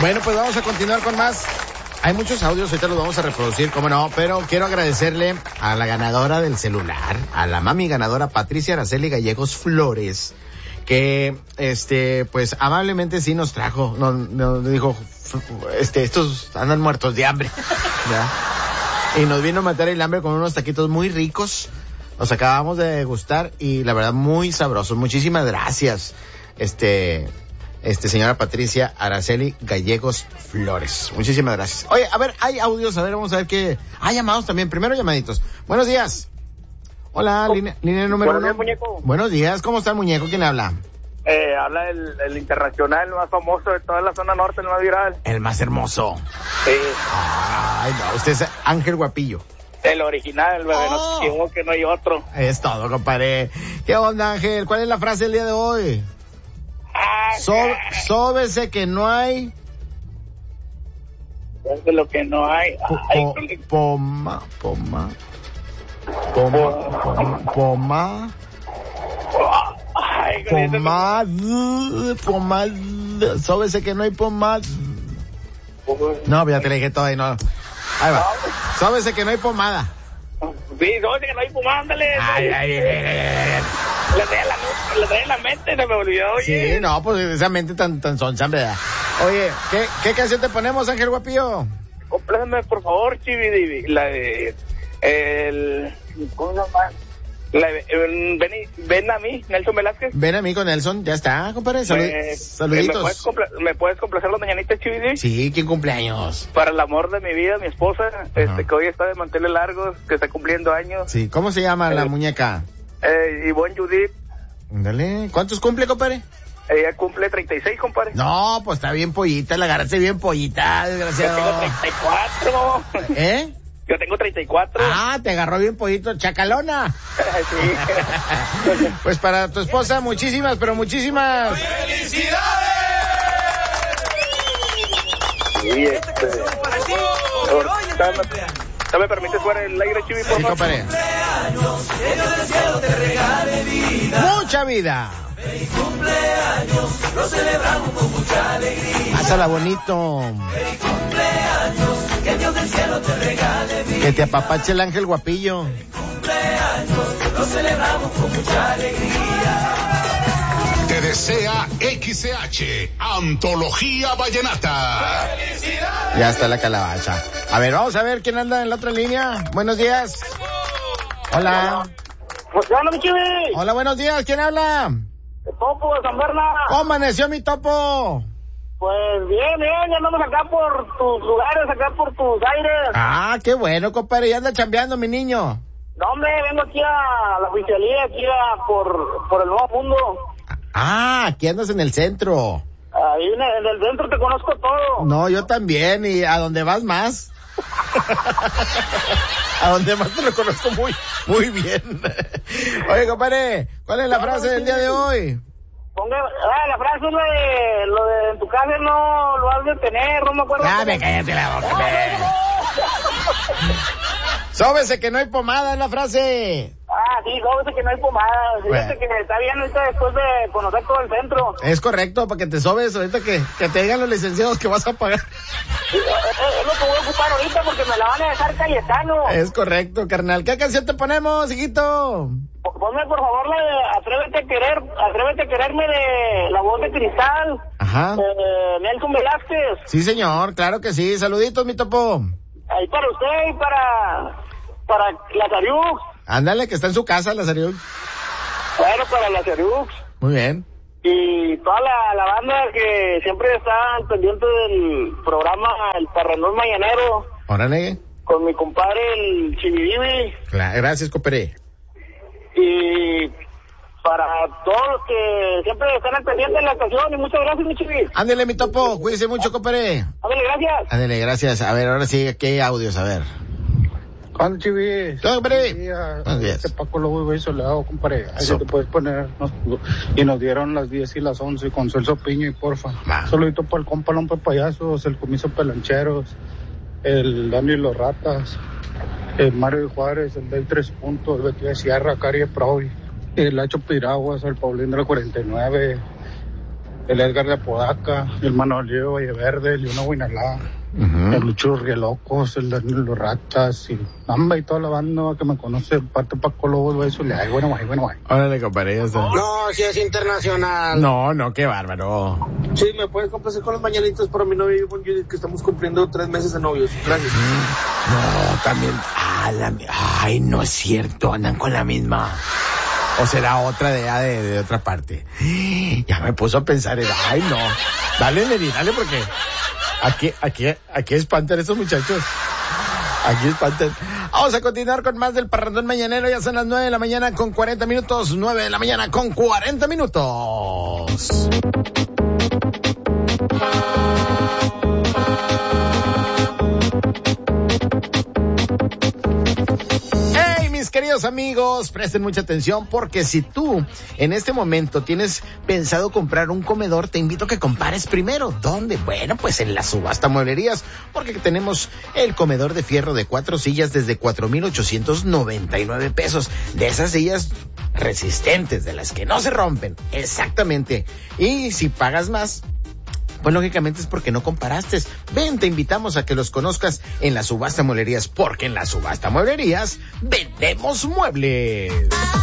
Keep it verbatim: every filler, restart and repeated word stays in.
Bueno, pues vamos a continuar con más. Hay muchos audios, ahorita los vamos a reproducir, cómo no, pero quiero agradecerle a la ganadora del celular, a la mami ganadora Patricia Araceli Gallegos Flores, que, este, pues, amablemente sí nos trajo, nos, nos dijo, este, estos andan muertos de hambre, ¿ya? Y nos vino a matar el hambre con unos taquitos muy ricos, los acabamos de degustar y la verdad muy sabrosos. Muchísimas gracias, este... Este, señora Patricia Araceli Gallegos Flores. Muchísimas gracias. Oye, a ver, hay audios, a ver, vamos a ver qué... Hay llamados también, primero llamaditos. Buenos días. Hola, oh, línea, línea número Buenos uno. días, muñeco. Buenos días, ¿cómo está el muñeco? ¿Quién habla? Eh, habla el, el internacional más famoso de toda la zona norte, el más viral. El más hermoso. Sí. Ay, no, usted es Ángel Guapillo. El original, bebé, Oh. no te equivoques, que no hay otro. Es todo, compadre. ¿Qué onda, Ángel? ¿Cuál es la frase del día de hoy? Ah, So, sóbese que no hay... es de lo que no hay. Po, Ay, po, poma, poma, poma, poma, poma, ay, con eso- pomada, pomada, sóbese que no hay pomada. No, ya te le dije todo ahí, no. Ahí va. Sóbese que no hay pomada. Sí, no, que no hay pomada, ándale. Ay, ay, ay, ay, ay. Le traía la, le traía la mente, se me olvidó, oye. Sí, no, pues esa mente tan, tan sonsa, ¿verdad? Oye, ¿qué, qué canción te ponemos, Ángel Guapillo? Compléjame, por favor, Chividivi. La de... El... ¿Cómo se llama? La de... el- ven, y- ven a mí, Nelson Velázquez. Ven a mí con Nelson, ya está, compadre. Salud, Me- saluditos. ¿Me puedes, compla- ¿Me puedes complacer las mañanitas, Chividivi? Sí, ¿quién cumpleaños? Para el amor de mi vida, mi esposa, este que hoy está de manteles largos, que está cumpliendo años. Sí, ¿cómo se llama la Eh. muñeca? Eh, Ivonne Judith, Dale, ¿cuántos cumple, compadre? ella cumple treinta y seis, compadre. No, pues está bien pollita, la agarraste bien pollita, Yo tengo desgraciado. treinta y cuatro. ¿Eh? Yo tengo treinta y cuatro. Ah, te agarró bien pollito, chacalona. Sí. Pues para tu esposa, muchísimas, pero muchísimas. ¡Felicidades! Sí, este... ahorita me, ¿no me permites fuera el aire, Chivi, por Sí, favor? compadre. Cumpleaños, que Dios del cielo te regale vida. Mucha vida. Feliz cumpleaños, lo celebramos con mucha alegría. Pásala bonito. Feliz cumpleaños, que Dios del cielo te regale vida. Que te apapache el Ángel Guapillo. Cumpleaños, lo celebramos con mucha alegría. Te desea X C H, Antología Vallenata. ¡Felicidades! Ya está la calabaza. A ver, vamos a ver quién anda en la otra línea. Buenos días. Hola. Pues, ¿qué onda, mi Chivi? Hola, buenos días. ¿Quién habla? Topo de San Bernardo. ¿Cómo amaneció mi topo? Pues bien, bien, ya andamos acá por tus lugares, acá por tus aires. Ah, qué bueno, compadre. Ya anda chambeando, mi niño. No, hombre, vengo aquí a la oficialía, aquí a por, por el Nuevo Mundo. Ah, aquí andas en el centro. Ahí en el, en el centro te conozco todo. No, yo también. ¿Y a dónde vas más? A donde más te lo conozco muy, muy bien. Oye, compadre, ¿cuál es la frase del día de hoy? Ponga, ah, la frase es lo de, lo de en tu casa no lo has de tener, no me acuerdo. Ah, cómo. me cállate la boca, me. Sóbese que no hay pomada en la frase. Ah, sí, sóbese que no hay pomada. Fíjate Bueno. que está bien ahorita después de conocer todo el centro. Es correcto, para que te sobes ahorita que, que te digan los licenciados que vas a pagar. Es, es- es lo que voy a ocupar ahorita porque me la van a dejar Cayetano. Es correcto, carnal. ¿Qué canción te ponemos, hijito? P- Ponme por favor la de Atrévete a querer, Atrévete a quererme de La Voz de Cristal. Ajá. Eh, Nelson Velázquez. Sí, señor, claro que sí. Saluditos, mi topo. Ahí para usted y para, para la Sariux. Ándale, que está en su casa, Lazario. Bueno, para la Sariux. Muy bien. Y toda la, la banda que siempre está al pendiente del programa El Parrandón Mañanero, Órale. con mi compadre el Chividivi, Cla- Gracias, compadre. y para todos los que siempre están al pendiente de la estación, y muchas gracias, mi Chivi. Ándale, mi topo. Cuídese mucho, compadre. Ándale, gracias. Ándale, gracias. A ver, ahora sí, ¿qué audios? A ver. ¿Cuándo, Chivis? ¿Qué, hombre? Buenos días. Buenos días. Este Paco Lobo y Soleado, compadre. Ahí So- te puedes poner. Nos- y nos dieron las diez y las once con Celso Piño y porfa. Va. Saludito para el compa Lompe Payasos, el Comiso Pelancheros, el Dani Los Ratas, el Mario Juárez, el del Tres Puntos, el Betty de Sierra, Cari Proy, el Hacho Piraguas, el Paulín de la cuarenta y nueve, el Edgar de Apodaca, el Manolio Valleverde, el Leona Guinalá, uh-huh. el Lucho Rielocos, el Daniel Los Ratas, y Namba y toda la banda que me conoce, parte Paco Lobos, va a decirle, ay, bueno, ay, bueno, ay. Órale, compadre, ya está. No, si es internacional. No, no, qué bárbaro. Sí, me puedes complacer con los mañanitos para mi novia y con Judith, que estamos cumpliendo tres meses de novios. Gracias. No, también, ah, la, ay, no es cierto, andan con la misma. O será otra de, de, de otra parte. Ya me puso a pensar, ay, no. Dale, Lenny, dale, porque aquí, aquí, aquí espantan estos muchachos. Aquí espantan. Vamos a continuar con más del Parrandón Mañanero. Ya son las nueve de la mañana con cuarenta minutos. nueve de la mañana con cuarenta minutos. Queridos amigos, presten mucha atención porque si tú en este momento tienes pensado comprar un comedor, te invito a que compares primero. ¿Dónde? Bueno, pues en la Subasta Mueblerías, porque tenemos el comedor de fierro de cuatro sillas desde cuatro mil ochocientos noventa y nueve pesos. De esas sillas resistentes, de las que no se rompen. Exactamente. Y si pagas más, pues lógicamente es porque no comparaste. Ven, te invitamos a que los conozcas en la Subasta Mueblerías, porque en la Subasta Mueblerías vendemos muebles.